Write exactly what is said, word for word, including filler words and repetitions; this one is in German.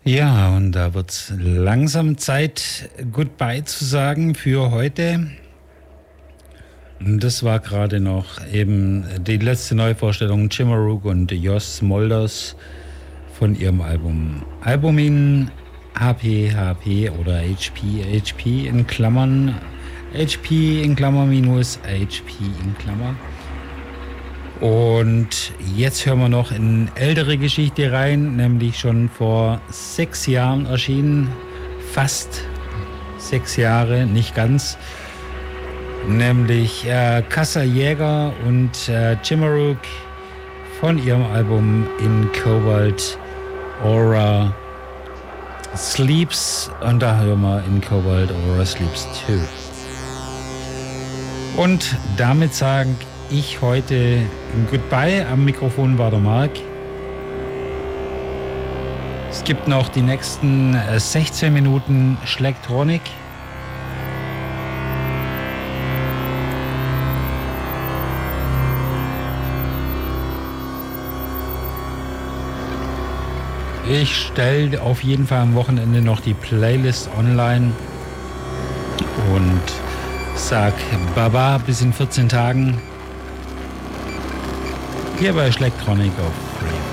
Ja, und da wird es langsam Zeit, Goodbye zu sagen für heute. Und das war gerade noch eben die letzte Neuvorstellung Chimaruk und Jos Smolders von ihrem Album Albumin H P H P oder H P H P in Klammern, H P in Klammer minus H P in Klammer. Und jetzt hören wir noch in ältere Geschichte rein, nämlich schon vor sechs Jahren erschienen, fast sechs Jahre, nicht ganz, nämlich äh, Kassa Jäger und äh, Chimaruk von ihrem Album In Cobalt Aura Sleeps, und da hören wir In Cobalt Aura Sleeps zwei. Und damit sagen ich heute Goodbye. Am Mikrofon war der Marc. Es gibt noch die nächsten sechzehn Minuten Schlagtronik. Ich stelle auf jeden Fall am Wochenende noch die Playlist online und sag Baba bis in vierzehn Tagen. Hier bei Schlagtronik auf Free.